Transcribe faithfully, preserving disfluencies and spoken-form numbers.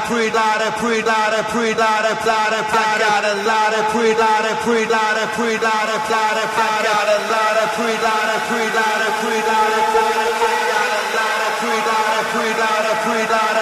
pre-loaded, pre-loaded, pre-loaded, plotted, I got a lot of pre-loaded, pre-loaded, pre-loaded, plotted, I got a lot of pre-loaded, pre-loaded, pre-loaded, plotted, I got a lot of pre-loaded, pre-loaded, pre-loaded.